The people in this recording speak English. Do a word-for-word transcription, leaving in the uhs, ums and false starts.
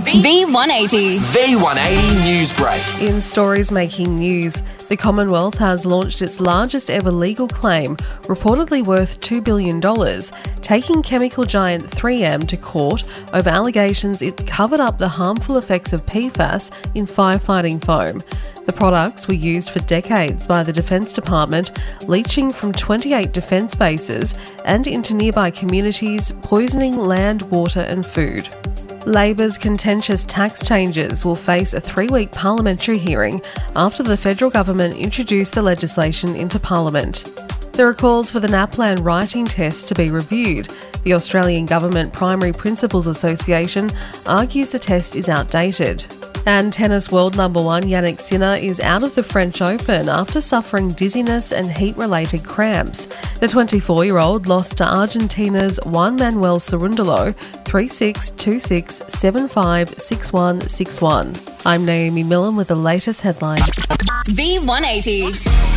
V one eighty. V one eighty News Break. In stories making news, the Commonwealth has launched its largest ever legal claim, reportedly worth two billion dollars, taking chemical giant three M to court over allegations it covered up the harmful effects of P FAS in firefighting foam. The products were used for decades by the Defence Department, leaching from twenty-eight defence bases and into nearby communities, poisoning land, water and food. Labor's contentious tax changes will face a three-week parliamentary hearing after the federal government introduced the legislation into Parliament. There are calls for the NAPLAN writing test to be reviewed. The Australian Government Primary Principals Association argues the test is outdated. And tennis world number one Jannik Sinner is out of the French Open after suffering dizziness and heat-related cramps. The twenty-four-year-old lost to Argentina's Juan Manuel Cerundolo three six, two six, seven five, six one, six one. I'm Naomi Millen with the latest headlines. V one eighty.